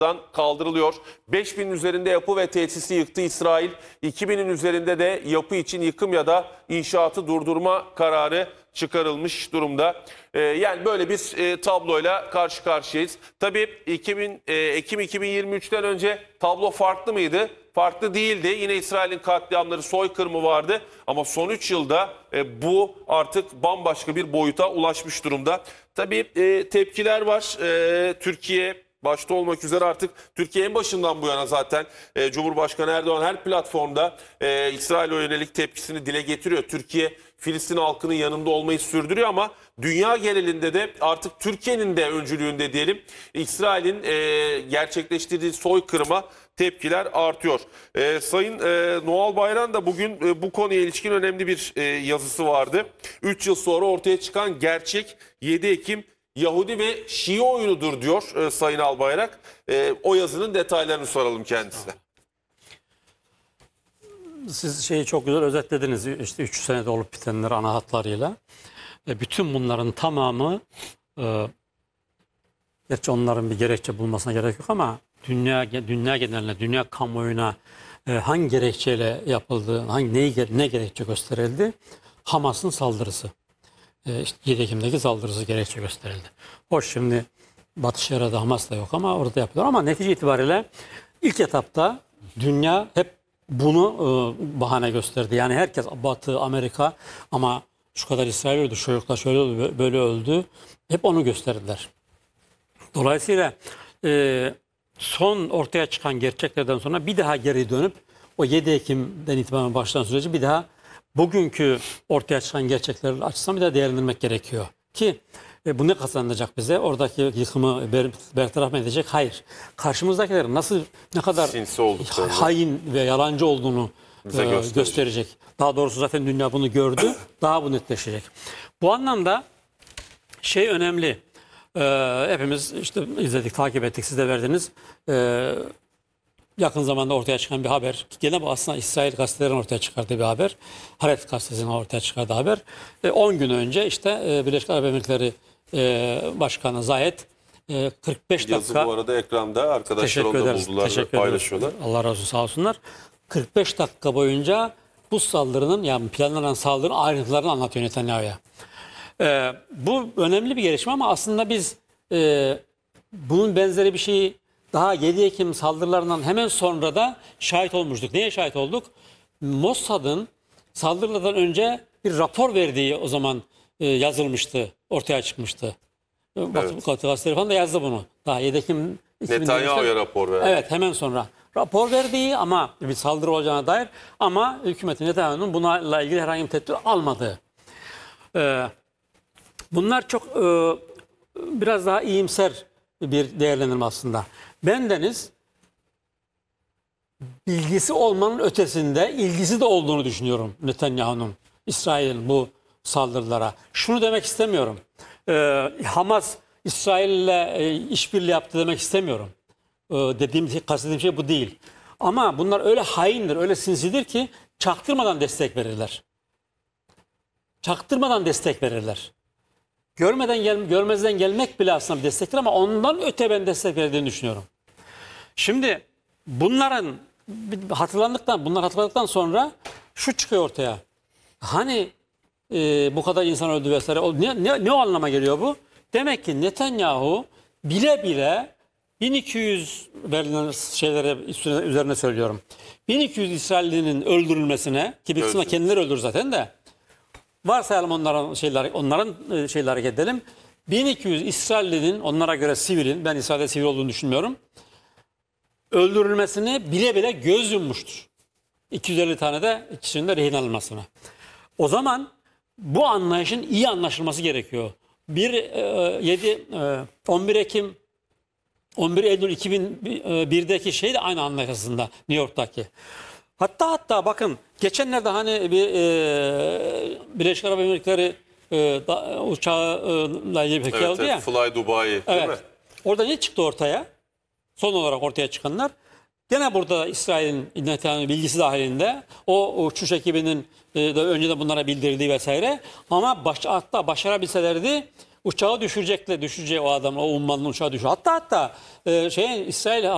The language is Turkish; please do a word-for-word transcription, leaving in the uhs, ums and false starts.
kaldırılıyor. beş binin üzerinde yapı ve tesisi yıktı İsrail. iki binin üzerinde de yapı için yıkım ya da inşaatı durdurma kararı çıkarılmış durumda. Ee, yani böyle bir e, tabloyla karşı karşıyayız. Tabii iki bin, e, Ekim iki bin yirmi üçten önce tablo farklı mıydı? Farklı değildi. Yine İsrail'in katliamları, soykırımı vardı. Ama son üç yılda e, bu artık bambaşka bir boyuta ulaşmış durumda. Tabii e, tepkiler var. E, Türkiye başta olmak üzere artık Türkiye en başından bu yana zaten e, Cumhurbaşkanı Erdoğan her platformda e, İsrail'e yönelik tepkisini dile getiriyor. Türkiye Filistin halkının yanında olmayı sürdürüyor ama dünya genelinde de artık Türkiye'nin de öncülüğünde diyelim İsrail'in e, gerçekleştirdiği soykırıma tepkiler artıyor. E, Sayın e, Noel Bayram da bugün e, bu konuya ilişkin önemli bir e, yazısı vardı. üç yıl sonra ortaya çıkan gerçek yedi Ekim Yahudi ve Şii oyunudur diyor e, Sayın Albayrak. E, o yazının detaylarını soralım kendisine. Siz şeyi çok güzel özetlediniz. İşte üç senede olup bitenler ana hatlarıyla. E, bütün bunların tamamı e, gerçi onların bir gerekçe bulmasına gerek yok ama dünya dünya geneline, dünya kamuoyuna e, hangi gerekçeyle yapıldığı, hangi neyi ne gerekçe gösterildi? Hamas'ın saldırısı. E, işte yedi Ekim'deki saldırısı gerekçe gösterildi. Hoş şimdi Batı Şeria'da Hamas da yok ama orada yapılıyor. Ama netice itibariyle ilk etapta dünya hep bunu e, bahane gösterdi. Yani herkes Batı, Amerika ama şu kadar İsrail öldü, şu çocuklar şöyle öldü, böyle öldü. Hep onu gösterdiler. Dolayısıyla e, son ortaya çıkan gerçeklerden sonra bir daha geri dönüp o yedi Ekim'den itibaren başlayan süreci bir daha bugünkü ortaya çıkan gerçekler açısından bir daha değerlendirmek gerekiyor. Ki e, bu ne kazanacak bize? Oradaki yıkımı ber, bertaraf mı edecek? Hayır. Karşımızdakilerin nasıl ne kadar hain ve yalancı olduğunu e, gösterecek. Daha doğrusu zaten dünya bunu gördü. Daha bu netleşecek. Bu anlamda şey önemli. E, hepimiz işte izledik, takip ettik. Siz de verdiniz. E, yakın zamanda ortaya çıkan bir haber. Gene bu aslında İsrail gazetelerin ortaya çıkardığı bir haber. Haaretz gazetesinin ortaya çıkardığı haber. on gün önce işte e, Birleşik Arap Emirlikleri e, Başkanı Zayed e, kırk beş dakika. Yazı bu arada ekranda arkadaşlar onu da buldular ve paylaşıyorlar. Allah razı olsun, sağ olsunlar. kırk beş dakika boyunca bu saldırının yani planlanan saldırının ayrıntılarını anlatıyor Netanyahu'ya. E, bu önemli bir gelişme ama aslında biz e, bunun benzeri bir şeyi daha yedi Ekim saldırılarından hemen sonra da şahit olmuştuk. Neye şahit olduk? Mossad'ın saldırılardan önce bir rapor verdiği o zaman e, yazılmıştı, ortaya çıkmıştı. Evet. Batı gazeteleri falan da yazdı bunu. Daha yedi Ekim Netanyahu'ya rapor verdi. Evet, hemen sonra rapor verdiği ama bir saldırı olacağına dair ama hükümetin Netanyahu'nun bununla ilgili herhangi bir tedbir almadığı. Ee, bunlar çok e, biraz daha iyimser bir değerlendirme aslında. Bendeniz bilgisi olmanın ötesinde ilgisi de olduğunu düşünüyorum Netanyahu'nun, İsrail'in bu saldırılara. Şunu demek istemiyorum. Ee, Hamas İsrail'le e, işbirliği yaptı demek istemiyorum. Ee, dediğim, kastettiğim şey bu değil. Ama bunlar öyle haindir, öyle sinsidir ki çaktırmadan destek verirler. Çaktırmadan destek verirler. Görmeden gel, görmezden gelmek bile aslında bir destektir ama ondan öte ben destek verdiğini düşünüyorum. Şimdi bunların hatırlandıktan, bunlar hatırlandıktan sonra şu çıkıyor ortaya. Hani e, bu kadar insan öldü vesaire. O, ne, ne, ne o anlama geliyor bu? Demek ki Netanyahu bile bile bin iki yüz verilen şeylere üstüne, üzerine söylüyorum. bin iki yüz İsrailli'nin öldürülmesine ki bir kısmı kendileri öldür zaten de. Varsayalım onların şeyleri, onların şeyleri hareket edelim. bin iki yüz İsrailli'nin onlara göre sivilin, ben İsrail'de sivil olduğunu düşünmüyorum, öldürülmesini bile bile göz yummuştur. iki yüz elli tane de kişinin de rehin alınmasına. O zaman bu anlayışın iyi anlaşılması gerekiyor. bir, yedi, on bir Ekim, on bir Eylül iki bin birdeki şey de aynı anlayış aslında New York'taki. Hatta hatta bakın geçenlerde hani bir e, Birleşik Arap Emirlikleri e, da, uçağıyla ilgili bir şey evet, oldu ya. Fly Dubai değil evet. mi? Orada ne çıktı ortaya? Son olarak ortaya çıkanlar. Gene burada İsrail'in Netanyahu bilgisi dahilinde o uçuş ekibinin e, de önceden bunlara bildirildiği vesaire. Ama baş, hatta başarabilselerdi uçağı düşürecekler. Düşüreceği o adam o ummanın uçağı düşüyor. Hatta hatta e, şey İsrail